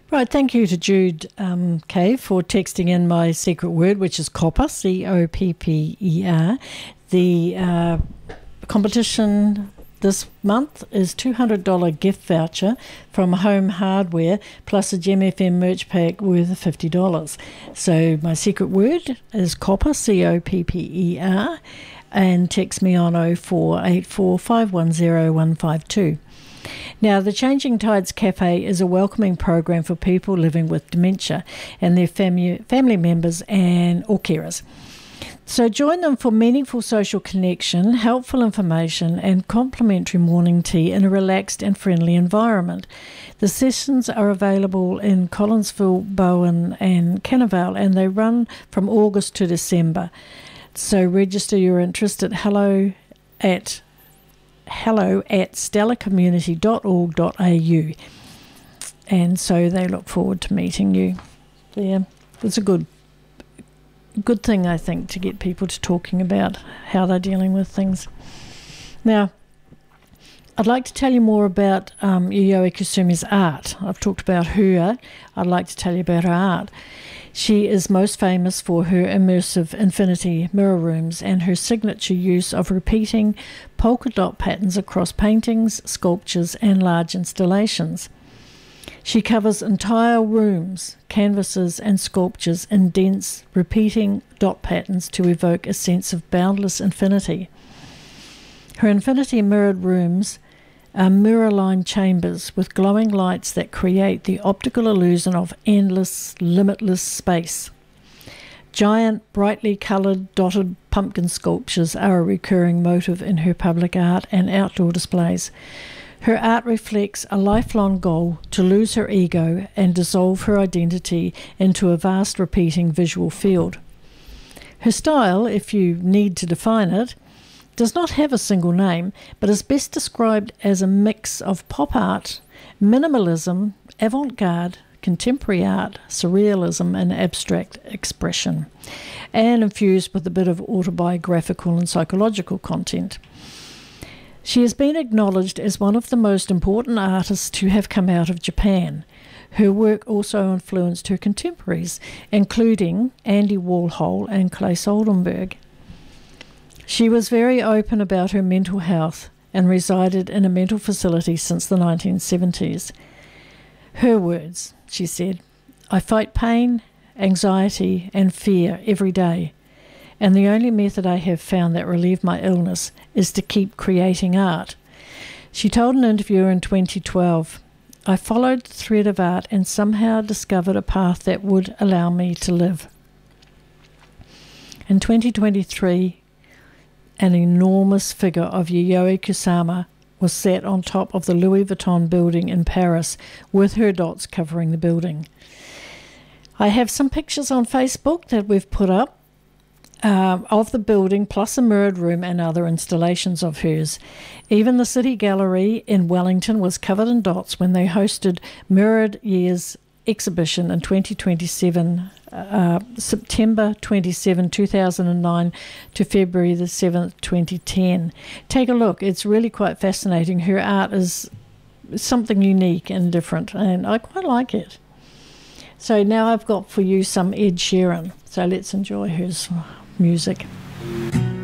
Right, thank you to Jude K for texting in my secret word, which is copper, COPPER. The competition this month is $200 gift voucher from Home Hardware plus a Gem FM merch pack worth $50. So my secret word is copper, COPPER, and text me on 0484 510 152. Now, the Changing Tides Cafe is a welcoming program for people living with dementia and their family members or carers. So join them for meaningful social connection, helpful information and complimentary morning tea in a relaxed and friendly environment. The sessions are available in Collinsville, Bowen and Cannavale, and they run from August to December. So register your interest at hello@stellacommunity.org.au, and so they look forward to meeting you there. It's a good thing, I think, to get people to talking about how they're dealing with things. Now, I'd like to tell you more about Yayoi Kusumi's art. I've talked about her. I'd like to tell you about her art. She is most famous for her immersive infinity mirror rooms and her signature use of repeating polka dot patterns across paintings, sculptures, and large installations. She covers entire rooms, canvases, and sculptures in dense, repeating dot patterns to evoke a sense of boundless infinity. Her infinity mirrored rooms are mirror-lined chambers with glowing lights that create the optical illusion of endless, limitless space. Giant, brightly coloured, dotted pumpkin sculptures are a recurring motive in her public art and outdoor displays. Her art reflects a lifelong goal to lose her ego and dissolve her identity into a vast repeating visual field. Her style, if you need to define it, does not have a single name, but is best described as a mix of pop art, minimalism, avant-garde, contemporary art, surrealism and abstract expression, and infused with a bit of autobiographical and psychological content. She has been acknowledged as one of the most important artists to have come out of Japan. Her work also influenced her contemporaries, including Andy Warhol and Claes Oldenburg. She was very open about her mental health and resided in a mental facility since the 1970s. Her words, she said, "I fight pain, anxiety and fear every day, and the only method I have found that relieve my illness is to keep creating art." She told an interviewer in 2012, "I followed the thread of art and somehow discovered a path that would allow me to live." In 2023, an enormous figure of Yayoi Kusama was set on top of the Louis Vuitton building in Paris, with her dots covering the building. I have some pictures on Facebook that we've put up of the building, plus a mirrored room and other installations of hers. Even the City Gallery in Wellington was covered in dots when they hosted Mirrored Years exhibition in 2027, September 27, 2009 to February the 7th, 2010. Take a look. It's really quite fascinating. Her art is something unique and different, and I quite like it. So now I've got for you some Ed Sheeran. So let's enjoy his music.